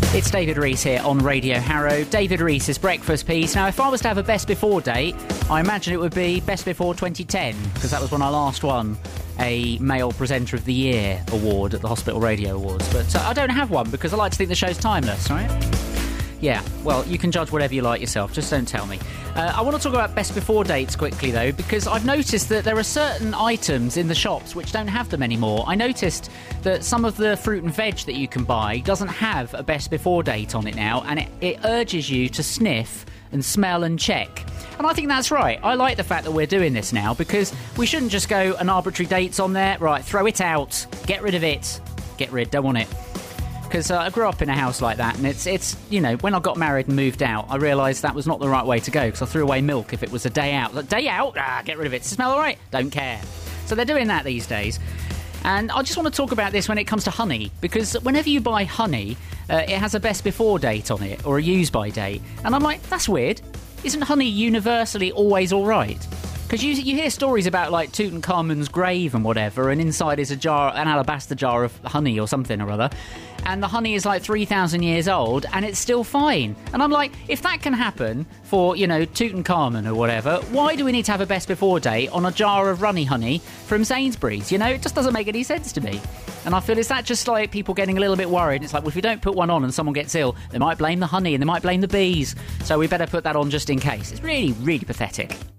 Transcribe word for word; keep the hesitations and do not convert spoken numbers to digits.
It's David Rees here on Radio Harrow. David Rees' Breakfast Piece. Now, if I was to have a best before date, I imagine it would be best before twenty ten, because that was when I last won a Male Presenter of the Year award at the Hospital Radio Awards. But uh, I don't have one because I like to think the show's timeless, right? Yeah, well, you can judge whatever you like yourself, just don't tell me. Uh, I want to talk about best before dates quickly, though, because I've noticed that there are certain items in the shops which don't have them anymore. I noticed that some of the fruit and veg that you can buy doesn't have a best before date on it now, and it, it urges you to sniff and smell and check. And I think that's right. I like the fact that we're doing this now, because we shouldn't just go an arbitrary dates on there. Right, throw it out, get rid of it, get rid, don't want it. Because uh, I grew up in a house like that, and it's, it's you know, when I got married and moved out, I realised that was not the right way to go, because I threw away milk if it was a day out. Like, day out? Ah, get rid of it. Does it smell all right? Don't care. So they're doing that these days. And I just want to talk about this when it comes to honey, because whenever you buy honey, uh, it has a best before date on it, or a use by date. And I'm like, that's weird. Isn't honey universally always all right? Because you, you hear stories about, like, Tutankhamun's grave and whatever, and inside is a jar, an alabaster jar of honey or something or other, and the honey is, like, three thousand years old, and it's still fine. And I'm like, if that can happen for, you know, Tutankhamun or whatever, why do we need to have a best before date on a jar of runny honey from Sainsbury's? You know, it just doesn't make any sense to me. And I feel, is that just like people getting a little bit worried? It's like, well, if you don't put one on and someone gets ill, they might blame the honey and they might blame the bees. So we better put that on just in case. It's really, really pathetic.